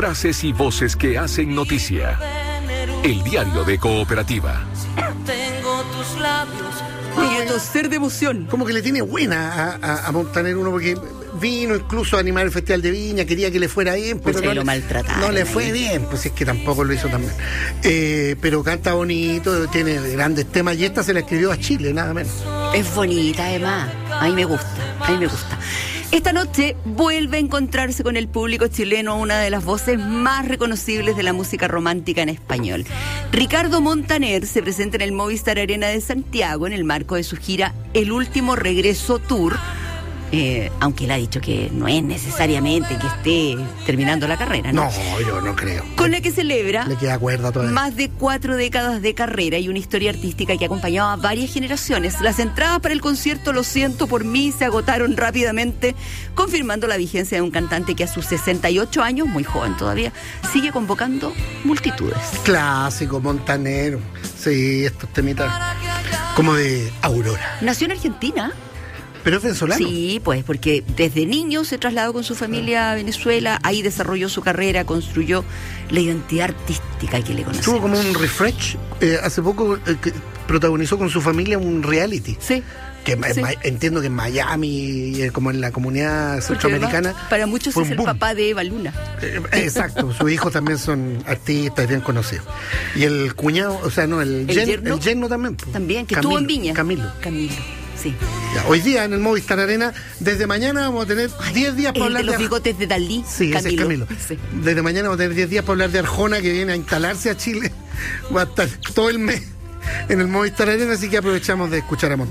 Frases y voces que hacen noticia. El diario de Cooperativa. Tengo tus labios. Oye, toser de emoción. Como que le tiene buena a Montaner uno, porque vino incluso a animar el Festival de Viña, quería que le fuera bien, pero Pues lo maltrataron no le ahí. fue bien, pues es que tampoco lo hizo tan bien. Pero canta bonito, tiene grandes temas, y esta se la escribió a Chile, nada menos. Es bonita, además. A mí me gusta. Esta noche vuelve a encontrarse con el público chileno una de las voces más reconocibles de la música romántica en español. Ricardo Montaner se presenta en el Movistar Arena de Santiago en el marco de su gira El Último Regreso Tour, aunque él ha dicho que no es necesariamente que esté terminando la carrera, ¿no? No, yo no creo. Con la que celebra Le queda cuerda todavía. más de 4 décadas de carrera y una historia artística que ha acompañado a varias generaciones. Las entradas para el concierto Lo siento por mí se agotaron rápidamente, confirmando la vigencia de un cantante que a sus 68 años, muy joven todavía, sigue convocando multitudes. Clásico, Montaner. Sí, estos temitas como de Aurora. Nació en Argentina. Pero es venezolano. Sí, pues porque desde niño se trasladó con su familia a Venezuela, ahí desarrolló su carrera, construyó la identidad artística que le Tuvo conocemos. como un refresh. Hace poco que protagonizó con su familia un reality. Sí. Que Sí. entiendo que en Miami, como en la comunidad centroamericana. Porque además, para muchos fue es un el boom. papá de Eva Luna. Exacto, sus hijos también son artistas bien conocidos. Y el cuñado, o sea, no, el yerno también. pues. También, que estuvo en Viña. Camilo. Sí. Ya, hoy día en el Movistar Arena, desde mañana vamos a tener 10 días para El de hablar los de bigotes de Dalí. Sí, ese es Camilo. Sí. Desde mañana vamos a tener 10 días para hablar de Arjona, que viene a instalarse a Chile. Va a estar todo el mes en el Movistar Arena, así que aprovechamos de escuchar a Montaner.